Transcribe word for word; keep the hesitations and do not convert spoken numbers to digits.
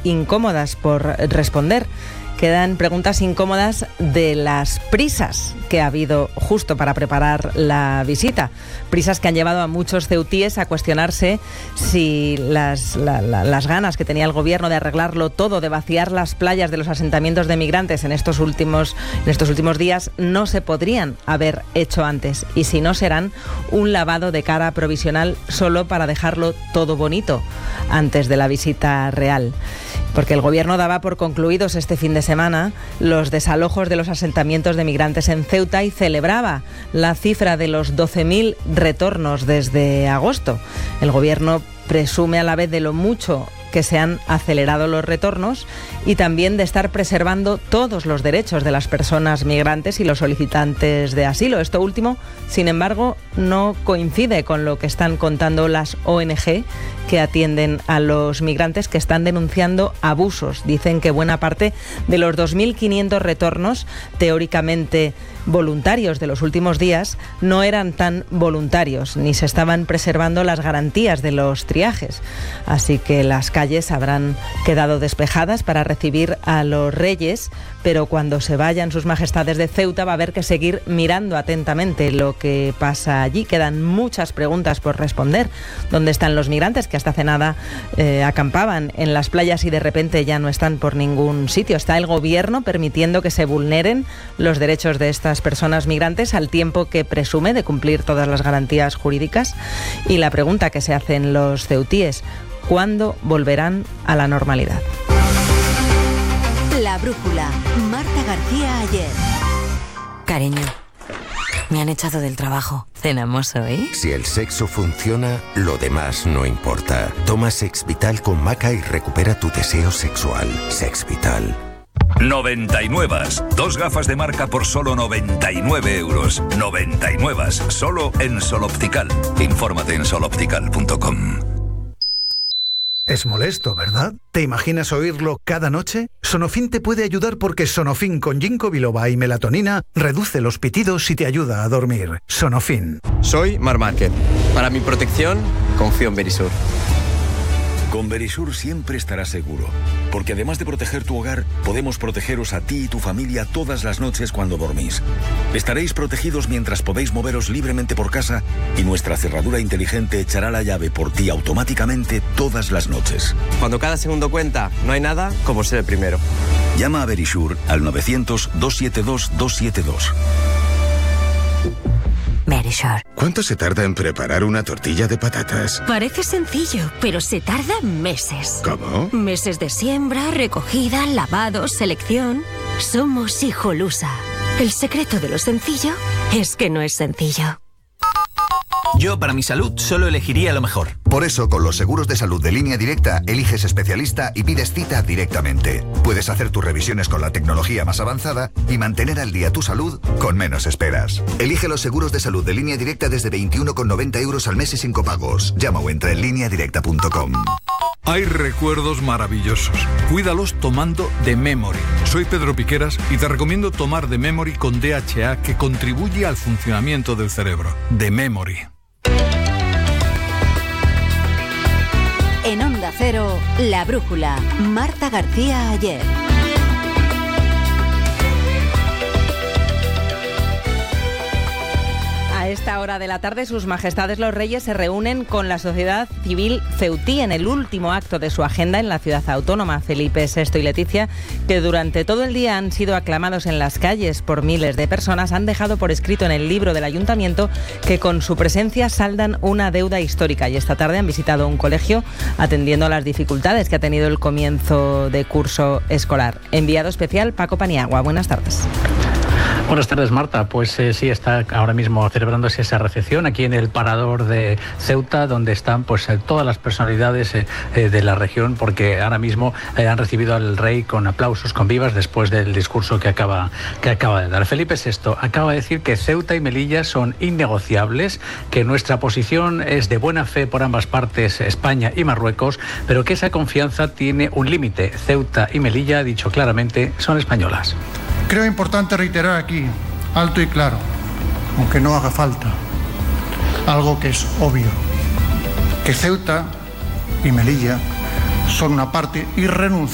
incómodas por responder. Quedan preguntas incómodas de las prisas que ha habido justo para preparar la visita. Prisas que han llevado a muchos ceutíes a cuestionarse si las, la, la, las ganas que tenía el gobierno de arreglarlo todo, de vaciar las playas de los asentamientos de migrantes en estos últimos, en estos últimos días, no se podrían haber hecho antes. Y si no, serán un lavado de cara provisional solo para dejarlo todo bonito antes de la visita real. Porque el gobierno daba por concluidos este fin de semana los desalojos de los asentamientos de migrantes en Ceuta y celebraba la cifra de los doce mil retornos desde agosto. El gobierno presume a la vez de lo mucho que se han acelerado los retornos y también de estar preservando todos los derechos de las personas migrantes y los solicitantes de asilo. Esto último, sin embargo, no coincide con lo que están contando las O N Ge que atienden a los migrantes, que están denunciando abusos. Dicen que buena parte de los dos mil quinientos retornos teóricamente voluntarios de los últimos días no eran tan voluntarios, ni se estaban preservando las garantías de los triajes. Así que las calles habrán quedado despejadas para recibir a los reyes, pero cuando se vayan sus majestades de Ceuta va a haber que seguir mirando atentamente lo que pasa allí. Quedan muchas preguntas por responder. ¿Dónde están los migrantes que hasta hace nada eh, acampaban en las playas y de repente ya no están por ningún sitio? ¿Está el gobierno permitiendo que se vulneren los derechos de estas personas migrantes al tiempo que presume de cumplir todas las garantías jurídicas? Y la pregunta que se hacen los ceutíes: ¿cuándo volverán a la normalidad? La brújula. Marta García Ayer. Cariño, me han echado del trabajo. ¿Cenamos hoy? Si el sexo funciona, lo demás no importa. Toma Sex Vital con maca y recupera tu deseo sexual. Sex Vital. noventa y nueve. Dos gafas de marca por solo noventa y nueve euros. noventa y nueve. Solo en Sol Optical. Infórmate en sol optical punto com. Es molesto, ¿verdad? ¿Te imaginas oírlo cada noche? Sonofin te puede ayudar porque Sonofin con ginkgo biloba y melatonina reduce los pitidos y te ayuda a dormir. Sonofin. Soy Mar Márquez. Para mi protección, confío en Verisur. Con Verisur siempre estarás seguro, porque además de proteger tu hogar, podemos protegeros a ti y tu familia todas las noches cuando dormís. Estaréis protegidos mientras podéis moveros libremente por casa y nuestra cerradura inteligente echará la llave por ti automáticamente todas las noches. Cuando cada segundo cuenta, no hay nada como ser el primero. Llama a Verisur al novecientos, doscientos setenta y dos, doscientos setenta y dos. Verisur. ¿Cuánto se tarda en preparar una tortilla de patatas? Parece sencillo, pero se tarda meses. ¿Cómo? Meses de siembra, recogida, lavado, selección. Somos Hijolusa. El secreto de lo sencillo es que no es sencillo. Yo, para mi salud, solo elegiría lo mejor. Por eso, con los seguros de salud de Línea Directa, eliges especialista y pides cita directamente. Puedes hacer tus revisiones con la tecnología más avanzada y mantener al día tu salud con menos esperas. Elige los seguros de salud de Línea Directa desde veintiuno con noventa euros al mes y sin copagos. Llama o entra en línea directa punto com. Hay recuerdos maravillosos. Cuídalos tomando The Memory. Soy Pedro Piqueras y te recomiendo tomar The Memory con D H A, que contribuye al funcionamiento del cerebro. The Memory. En Onda Cero, La Brújula. Marta García Ayer. A esta hora de la tarde, sus majestades los reyes se reúnen con la sociedad civil ceutí en el último acto de su agenda en la ciudad autónoma. Felipe sexto y Leticia, que durante todo el día han sido aclamados en las calles por miles de personas, han dejado por escrito en el libro del ayuntamiento que con su presencia saldan una deuda histórica, y esta tarde han visitado un colegio atendiendo a las dificultades que ha tenido el comienzo de curso escolar. Enviado especial Paco Paniagua, buenas tardes. Buenas tardes, Marta. Pues eh, sí, está ahora mismo celebrándose esa recepción aquí en el Parador de Ceuta, donde están pues eh, todas las personalidades eh, eh, de la región, porque ahora mismo eh, han recibido al rey con aplausos, con vivas, después del discurso que acaba, que acaba de dar. Felipe sexto acaba de decir que Ceuta y Melilla son innegociables, que nuestra posición es de buena fe por ambas partes, España y Marruecos, pero que esa confianza tiene un límite. Ceuta y Melilla, ha dicho claramente, son españolas. Creo importante reiterar aquí, alto y claro, aunque no haga falta, algo que es obvio, que Ceuta y Melilla son una parte irrenunciable